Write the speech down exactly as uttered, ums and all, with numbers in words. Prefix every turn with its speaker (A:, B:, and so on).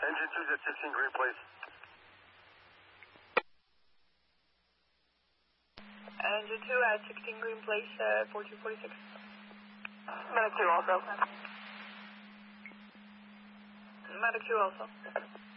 A: Engine two's at sixteen Green Place.
B: Engine two at sixteen Green Place, uh, fourteen forty-six.
C: Medic two also.
B: Medic two also.